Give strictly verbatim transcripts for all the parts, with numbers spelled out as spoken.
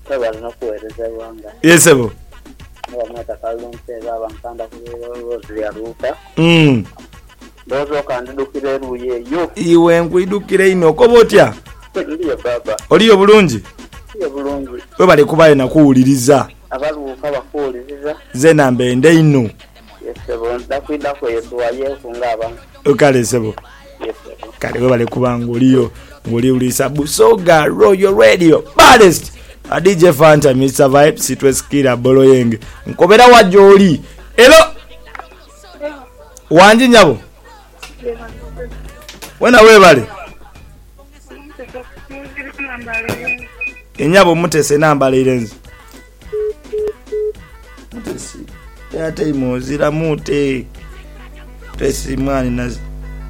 Baba no kueleza wanga. Yesebo. Baba takalonse baba nkanda kurozi ya ruta. Mm. Dozo kandidukire ruye yo. Iwe nkwidukire ino kobotya. Ndiyo baba. Oliyo bulungi. Ndiyo bulungi. We bali kubaye na kuwuliriza. Abaluka bakuwuliriza. Ze nambe ende ino. Yesebo ndakwida ko yesu waye kungaba. Ukale sebo. Yesebo. Kale we bali kubanga oliyo ngoli ulisa Busoga Royal Radio. Baddest. A D J Fanta Mister Vibe sitwesikira bolo yenge. Nkobera wa joli. Hello. Wanji nyabo. Wena we bali. Enyabo mutese namba lirenzi. Mutesi. Yate imozira mute. Tesi mwani nazi.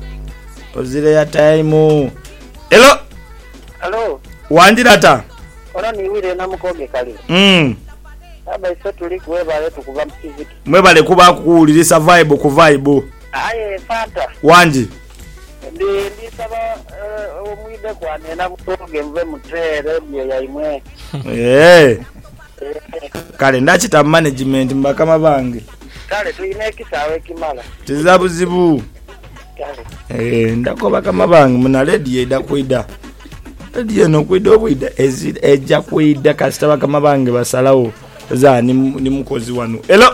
Ozire ya time. Hello. Hello. Wanji data. Ona niwire na mukoge kali. Mm. Aba iso tuli kuwebale tukuba mkiziki. Mwebale kuba kuwulirisa vibe ku vibe. Aye Fanta. Wanji. Ndi ndi saba omwide kwane na mukoge mve mutere byo ya imwe. Eh. Kale ndachita management mbakama bange. Kale tuine kisawe kimala. Tizabuzibu. Kale. Eh ndakoba kama bange muna ready eda kwida. Ready no kwida obwida ezi eja kwida kasitaba kama bange basalawo za ni ni mukozi wanu. Hello.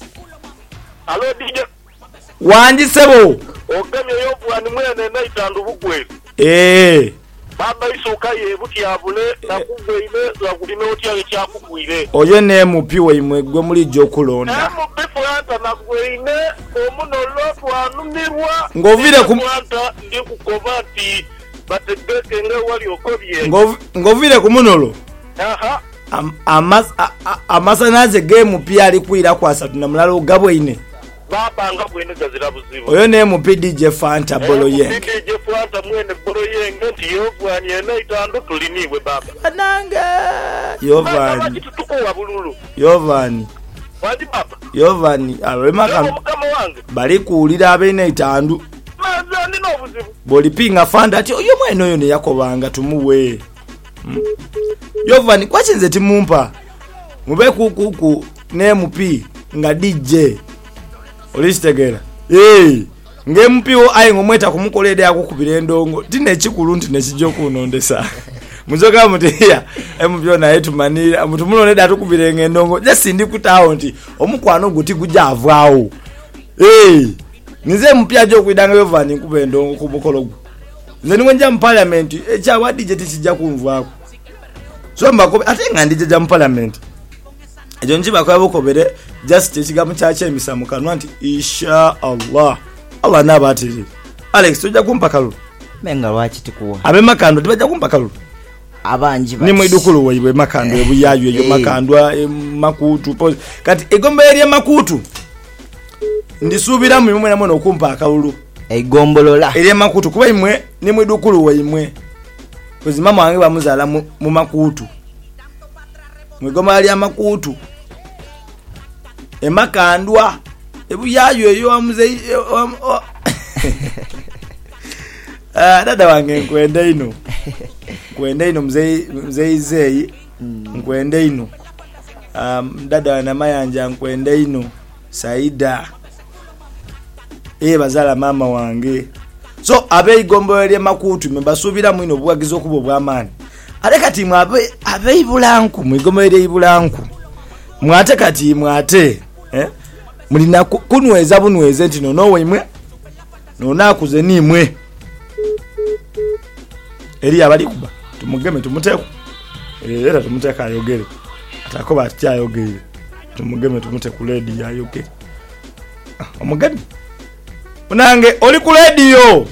Hello D J. Wanji sebo. Ogamye yobwani mwene naitandu bugwe. Eh. Baba isoka ye butyabule nakugweine zakulime otya kyakugwire. Oyo ne mupiwe imwe gwe muri jo kulonda. Amo befo nagweine omunolo twanumirwa. Ngovire ku mwanta ndi kukobati bategeke nge wali okobye. Ngov ngovire ku munolo. Aha. Am, amas amasanaze game pia ali kwira kwasa tunamulalo gabweine. Baba nga bwene gazira buzibu. Oyo ne mu P D J Fanta bolo yenge. P D J Fanta mwene bolo yenge nti yobwani ene itando tuliniwe baba. Ananga. Yovani. Baba kitutuko wa bululu. Yovani. Wadi baba. Yovani alema kan. Bali kuulira abene itandu. Maza ndino buzibu. Boli pinga Fanta ati oyo mwene oyo ne yakobanga tumuwe. Hmm. Yovani kwachinze timumpa. Mube kuku ne M P nga D J. Olistegera. Eh, nge mpiwo ayi ngomweta kumukolede yakukubira endongo. Tine chikulu ntine chijo kunondesa. Muzoka mutiya emupyo na yetu manira mutumulo neda atukubira endongo. Just ndi kutawo nti omukwano guti kuja avwawo. Eh, nize mpya jo kuidanga Yovani nkube endongo kumukologo. Nze nwenja mu parliament echa wa D J tichija kunvwako. So mbako ate ngandije ja mu parliament. Ejo njiba kwa bukobere just ekigamu kyache emisamu kanwa nti insha Allah Allah nabatiri Alex tujja kumpa kalulu menga lwachi tikuwa abe makando tibajja kumpa kalulu abanji ni mwidukulu waiwe makando ebuyayu ejo makandwa makutu pose kati egombe eri makutu ndisubira mu mwe namwe nokumpa akalulu egombolola eri makutu kuba imwe ni mwidukulu waiwe kozi mama wange bamuzala mu, mu makutu mwigoma ali amakutu emakandwa ebuyayo eyo amuze ah dada wange nkwenda ino nkwenda ino mzee mzee zei nkwenda ino um dada na mayanja nkwenda ino Saida eh bazala mama wange so abe igombo eli makutu mbasubira mu ino bwagizo kubo bwamani ale kati mwabe abe ibulanku mwigombo eli ibulanku mwate kati mwate eh mulina kunweza bunweze ntino nowe imwe nona kuze nimwe eri abali kuba tumugeme tumuteko era tumuteka ayogere takoba atya ayogere tumugeme tumute ku radio ayogere omugani unange oli ku radio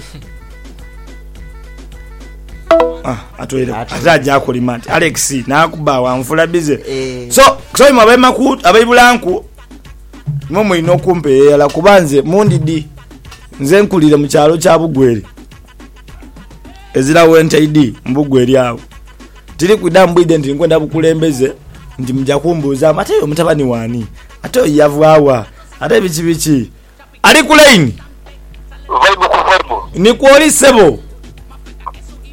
ah atoyera azaja akulimanti Alex nakuba wanfula bize eh. so so imabe makutu abayibulanku momo inokumpe yala kubanze mundidi nze nkulire mu kyalo kya Bugweri ezira wente idi mbugweri awo tiri kudambu ide ndi nkwenda bukulembeze ndi mja kumbuza mateyo mutabani wani ato yavwawa ate bichi bichi ali ku line Vibe ku vibe ni kuoli sebo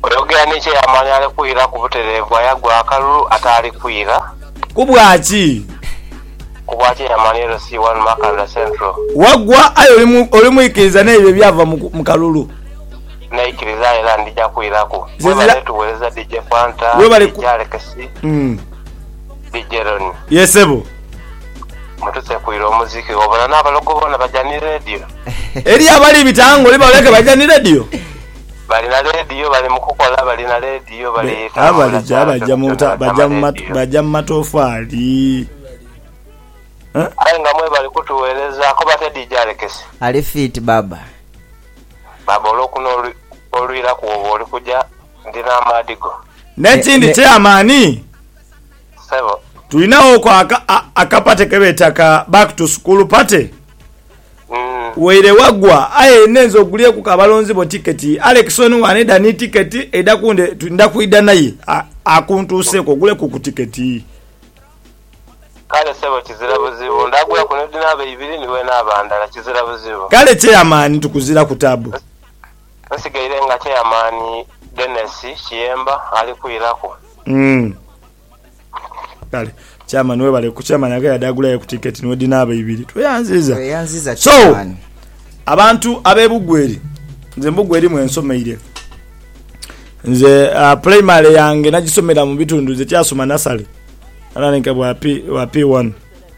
oyogera n'ekye yamaanyi ali kwira ku butereevu ayagwa akalulu atali kwira kubwaki kubwaki yamaanyi L C one Makanda Central wagwa ayo olimu olimuyikiriza n'ebyo byava mu kalulu naikiriza era ndija kwirako Zizira- tuweleza D J Fanta We bali D ku- J Alexi mm. D J Ron yesebo mutuse kwira omuziki obona n'abalogo bona bajani radio eri abali bitango libaleke bajani radio balina radio bali mukukola balina radio bali abali jabajja mu bajja mu mat- bajja mu matofaali aye nga mwe bali kutuweleza ko bate D J Alexi ali fit baba baba olwokuno olwira ku obo oli kujja ndina amadigo n'ekindi Ne- kyamaani sebo tulinawo ko aka- a- akapate kebeetaka back to school pate mm. weire wagwa aye nenzo ogulie ku kabalonzi bo tiketi Alexon waneda ni tiketi edakunde ndakuida naye A- akuntuuseko gule ku tiketi kale sebo kizira buzibu ndagula kuno dinabe ibiri niwe n'abandala kizira buzibu kale kyamaani tukuzira ku tabu nsigaire nga kyamaani Dennis Kiyemba ali kwirako mm. kale kyamaani webale ku kyamaani agaya dagulayo ku tiketi niwe dinaaba ibiri tweyanziza yanziza So, kyamani abantu ab'ebugweri nze mbugweri mwensomeire nze uh, primary yange nagisomera mu bitundu ze kyasoma nasale alanika bwa P wa P one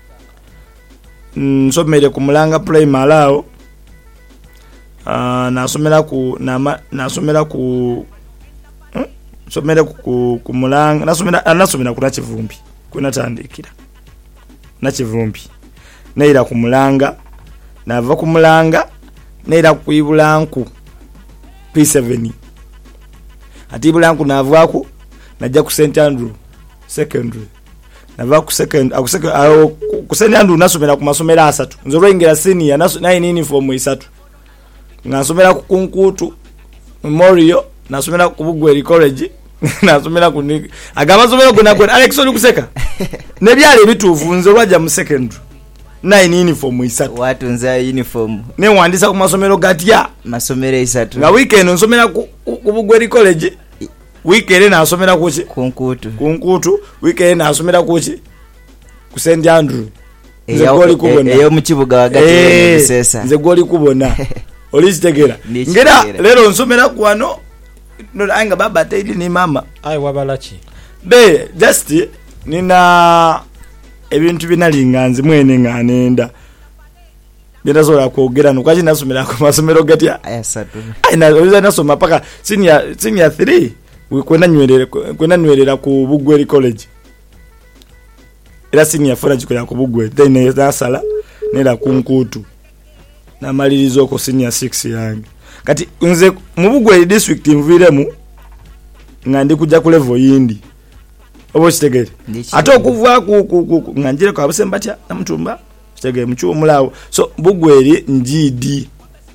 nsomere ku Mulanga primary awo uh, nasomera ku nama nasomera ku hmm? somera ku ku Mulanga nasomera nasomera ku Nakivumbi kunatandikira Nakivumbi neira ku Mulanga nava ku Mulanga neira ku Ibulanku P seven ati Ibulanku navaku najja ku Saint Andrew secondary nava ku second aku second ayo ku Saint Andrew nasomera ku masomera asatu nzoro ingera senior naso nine uniform isatu nasomera ku Kunkutu Memorial nasomera ku Bugweri College nasomera ku agabasomera ku nakwe Alexon kuseka nebyale bituvu nzo lwaja mu secondary nine uniform isatu watunza uniform ne wandisa ku masomero gatya masomero isatu nga weekend nsomera ku, ku Bugweri College weekend nasomera ku ki kunkutu Kunkutu weekend nasomera ku ki ku Saint Andrew nze Eyo- goli kubona eyo mu kibuga wagati Eh, w'ebisesa nze goli kubona olikitegera Nikitegera. ngera lero nsomera ku wano no anga baba taidi ni mama ai wabalachi be just nina ebintu binalinganzi mwene nganenda binazola kwogera nukachi nasomera ku masomero gatya ayasatu aina oza nasoma paka senior senior three kwenda nywerera kwenda nywerera ku Bugweri College era senior four chikola ku Bugweri then nasala nera Kunkutu namalirizo ko senior six yange kati nze mu Bugweri district mviremu ngandi kujja ku level yindi obo kitegere Ndichi. ate okuva ku ku- ku- nganjire kwa busembatya namutumba kitegere muchuo mulawo so Bugweri njidi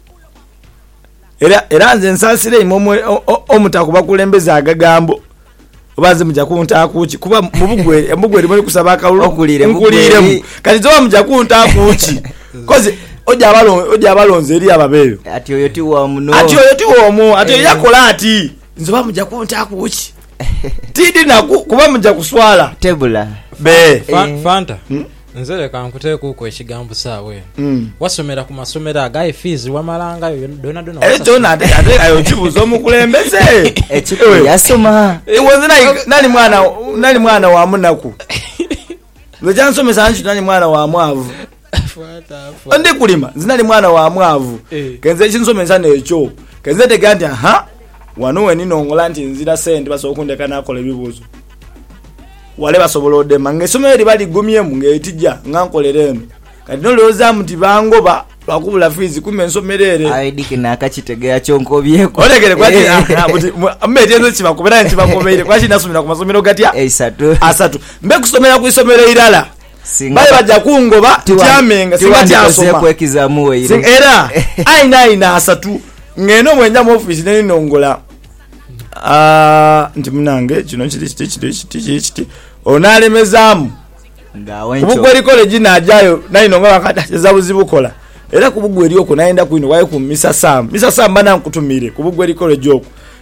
era era nze nsasire imomwe omutakuba kulembeza agagambo obaze mujja kunta kuki kuba mu Bugweri Bugweri muri kusaba akalulu Okulire nkuliremu Bugweri. kati zo mujja kunta kuki kozi ojja abalonze ojja abalonze eri ababeyo ati oyo ti wa muno ati oyo ti womu ati Eh. yakola ati nze ba mujja kunta kuki tidi naku kuba mujja kuswala tebula be Fa- Eh. fanta Hmm? nze leka nkuteeko ku ekigambo saawe mm. wasomera ku masomero agaye fees wamalanga yo dona dona Eh tona ate ate ayo chibuzo mukulembeze ekiko yasoma iwonze nali mwana nali mwana wa munaku Lwejansomesa nchi nali mwana wa mwavu ndi kulima zinali mwana wa mwavu Eh. kenze chinsomesa nekyo kenze tegandi aha wano we ninongola nti nzira sente basokundeka nakola ebibuzo wale basobolode mange somero libali gumyemu ngeitija ngankolera eno kati noloza muti bangoba bakubula fees kume nsomerere aidiki nakakitegera kyonkobyeko olekere kwati aha muti mmetenzo kibakubera nti bakomeire kwachi nasomera ku masomero gatya eisatu asatu mbe kusomera ku isomero irala singa bale bajja kungoba tyamenga singa tyasoma kwekizamu weire Sing- era aina aina asatu ngeno mwenja mu office neni nongola ah nti munange kino kiti kiti kiti kiti kiti onalemezamu ngawencho kubugweri college najayo nayi nongola kata buzibu kola era kubugweri oko naenda kwino waye ku Misa Sam Misa Sam bana nkutumire kubugweri college oko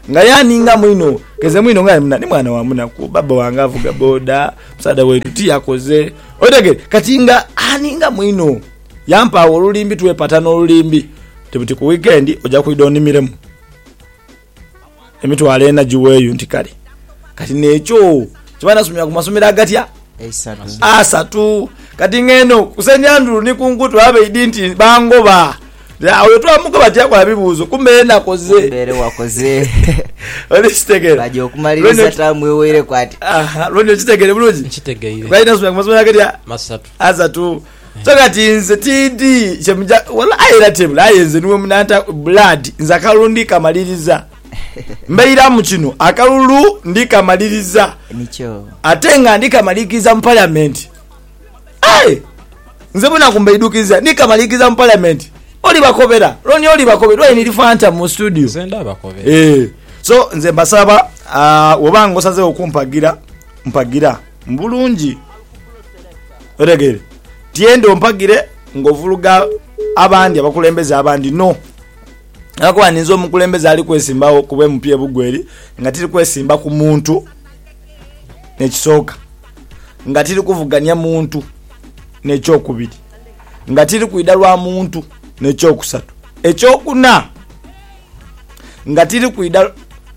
nga yaninga mwino keze mwino nga mna ni mwana wa muna ku baba wange avuga boda musada wetu ti yakoze otegere kati nga aninga mwino yampa olulimbi tuwe patano olulimbi tebuti ku weekend oja kuidoni miremu emitwale na jiweyo ntikale kati necho kibana sumya ku masomero agatya esatu asatu kati ngeno kusenyandu ni kungutu abe idinti bangoba ayo twamuka batya kwa bibuzo kumbe nakoze mbere wakoze oli kitegere baje okumaliriza tamwe were kwati aha lone kitegere bulungi Nkitegere. kwaina sumya ku masomero agatya Masatu. asatu Tokati nze tidi chemja wala ayira table ayenze niwe munanta blood nza kalundi kamaliriza mbeira mu kino akalulu ndikamaliriza nicho atenga ndikamalikiza mu parliament ai nze buna kumbeidukiza ndikamalikiza mu parliament oli bakobera loni oli bakobera ni fanta mu studio Zenda bakobe. eh so nze basaba uh, obango saze okumpagira mpagira mbulungi oregere tiende ompagire ngovuluga abandi abakulembeze abandi no akwa ninzo omukulembeze ali kwesimbawo kubwe mupye bugweri ngatiri kwesimba ku muntu nekisoka ngatiri kuvuganya muntu nekyokubiri ngatiri kuidalwa muntu nekyokusatu ekyokuna ngatiri kuidal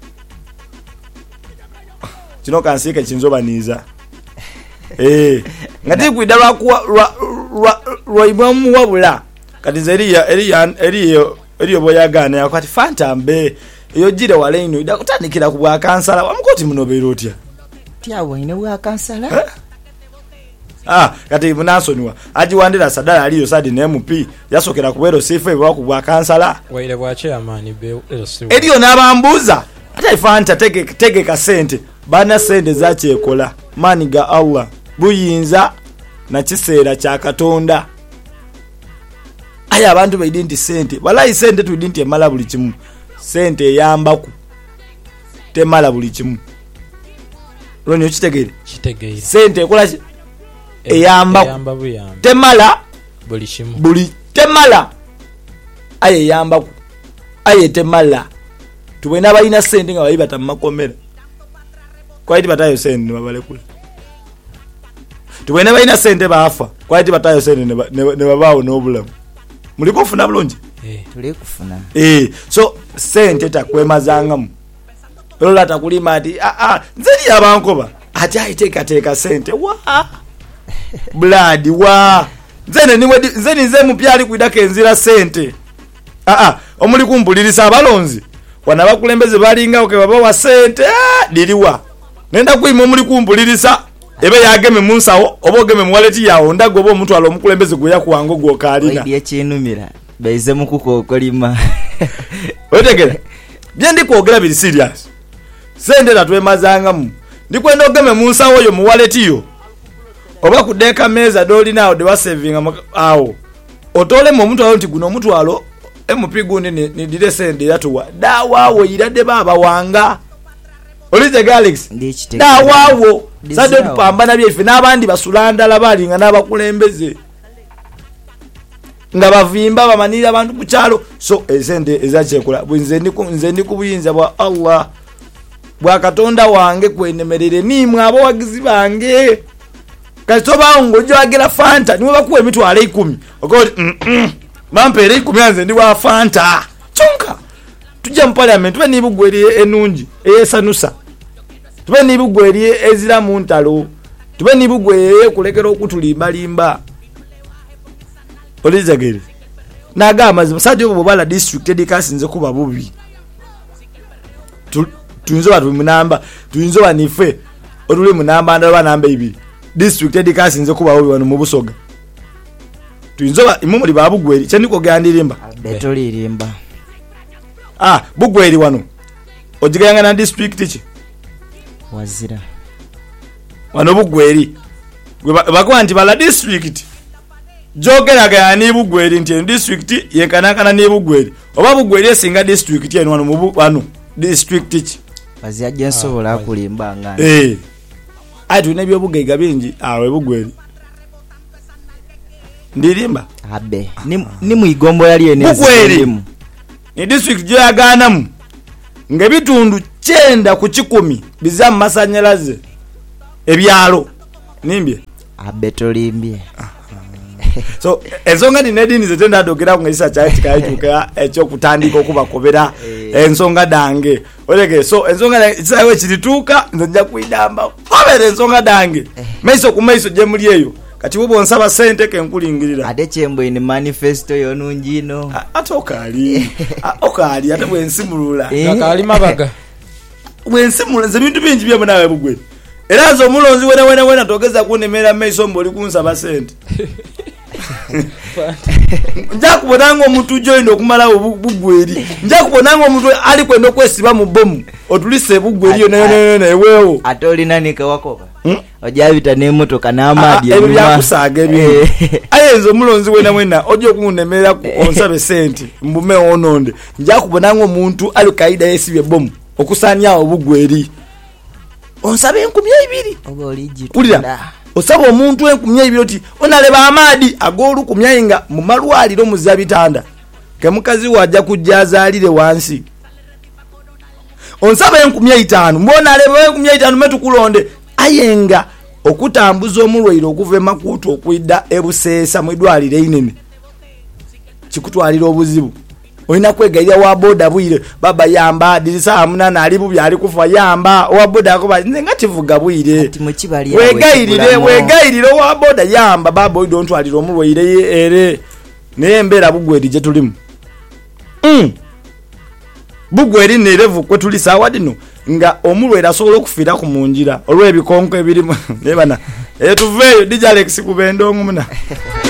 kino kansike kinzobaniza eh ngati kuidalwa kuwa lwa imamu wabula kati zeriya eriya eriyo eriyo boyagana yakati fanta mbe iyo jire wale ino idakutandikira kubwa kansala wamukoti munobero otya tiawo ine wa kansala eh? Ah kati munasoniwa aji wandira sadala aliyo sadi ne M P yasokera kubero sife bwa kubwa kansala Waile bwa chairman be elosiwa. eriyo nabambuza ata fanta tege tege ka sente bana sente zache ekola mani ga Allah buyinza na kiseera kya Katonda aya abantu baidinti sente balayi sente tudinti emala buli kimu sente eyambaku temala buli kimu loni okitegere Kitegere. sente ekola ki eyambaku Eyamba buyamba. temala Buli kimu. buli temala aye eyambaku aye temala tubwena balina sente nga bayibata mu makomera kwaiti batayo sente ne babalekula tubwena balina sente baafa kwaiti batayo sente ne ba- ne babaawo n'obulamu muliko funa bulungi Eh. tuli kufuna eh so sente takwemazangamu lola takulima ati ah ah nzeri abankoba ati ayiteka teka sente wa blood wa nzene niwe nzeni nze mupyali kuidaka enzira sente ah ah omuli kumpulirisa abalonzi wana bakulembeze balinga oke baba wa sente ah diliwa nenda kuima omuli kumpulirisa ebe yageme munsawo obogeme mwaleti yawo ndago bo omuntu alo omukulembeze gwe kuwango gwo kalina oidye kinumira baize mukukokolima otegera byendi kwogera biri serious sente tatwemazangamu ndikwenda ogeme munsawo yo muwaletiyo oba kudeka meza doli nawo de wasavinga awo otole mu omuntu alo nti guno omuntu alo M P gundi ni, ni dire sente yatuwa dawawo irade baba wanga olize Galaxy ndichiteka dawawo Dizawo. sade tupambana byefe n'abandi basulanda labalinga n'abakulembeze nga bavimba bamanira abantu ku kyalo so esente ezakyekola bwenze ndiku nze ndiku buyinza bwa Allah bwa Katonda wange kwenemerere nimwe abawagizi bange kasoba ngojo agera fanta niwe bakuwa emitwalo ikumi okoti mm -mm. mampere ikumi anze ndi wa fanta chonka tujja mu parliament tube nibugweri enungi eyesanusa tube nibugweri ezira mu ntalo tube nibugweri kulekera okutulimba limba olizagere nagamba zimusajja obo bala district edikasinze kuba bubi Tu- tuyinzo batu munamba tuyinzo banife oluli munamba ndaba namba ibiri district edikasinze kuba bubi wano mu Busoga tuyinzo ba imumuli babugweri chandiko gandirimba beto lirimba ah bugweri wano ojiganga na district ki wazira wano bugweri bakwa nti bala district jogeraga yani bugweri nti district yenkanakana ne bugweri oba bugweri esinga district yenu wano mu wano district ki wazira jensobola kulimba ngana eh ati ne byobugaiga bingi awe bugweri ndirimba abe ni ni muigombo yali ene bugweri ni district jo yaganamu ng'ebitundu kyenda ku kikumi biza mu masanyalaze ebyalo nimbye abetolimbye so ensonga nina edini zetenda adogera ku ng'ekisa kyali kikayituuka ekyokutandika okubakobera ensonga dange olege so ensonga ekisawe kirituuka nze nja kuidamba kobera ensonga dange maiso ku maiso gye muli eyo kati bwo nsaba sente kenkulingirira ate kyembo in manifesto yonungino ate okali okali ate bwensimulula akali mabaga bwensimulula nze bintu bingi byemu nawe bugwe era nze omulonzi wena wena wena togeza kunemera maiso mboli kunsaba sente nja kubonanga omuntu joino okumalawo bugweri nja kubonanga omuntu ali kwenda okwesiba mu bomu otulise bugweri yona yona yona eweewo ate olina nika wakoba ojabita n'emmotoka n'amaadi ebyo byakusaaga ebyo ayenze omulonzi wena wena ojo okunemera ku onsabe sente mbume ononde nja kubonanga omuntu ali kaida yesibye bomu okusanyawo bugweri onsabe enkumi ebiri oba oliji ulira osaba omuntu enkumi ebiri oti onaleba amaadi ag'olukumya mu malwaliro muzza bitanda kemukazi wajja kujja azaalire wansi onsaba enkumi etaano mbona aleba enkumi etaano metukulonde ayenga okutambuza omulwaire okuva emakuutu okwidda ebuseesa mu idwaliro inene kikutwalira obuzibu olina kwegayira wa boda bwire baba yamba dirisa amunana ali bubi ali kufa yamba wa boda akoba nga kivuga bwire wegayirire wegayirire wa boda yamba baba oido ntwalira omulwaire ere nembera bugweri je tulimu mm bugweri nerevu kwe tuli sawa dino nga omulwaire asobola okufira ku munjira olw'ebikonko ebirimu nebana etuveyo D J Alex kubendo ngumuna